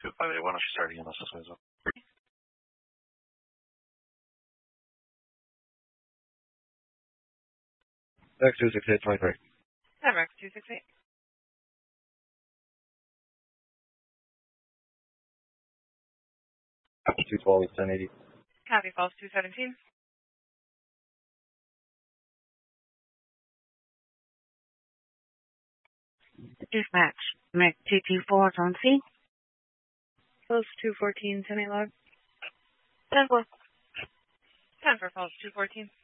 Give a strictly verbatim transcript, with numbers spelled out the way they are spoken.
two five eight, why don't you start again? Let's just wait. X two six eight twenty-three. Have X two six eight. two twelve ten eighty. Copy, false two seventeen. Dispatch, Mac two two four on C. False two fourteen, semi-log. ten four. ten for false two fourteen.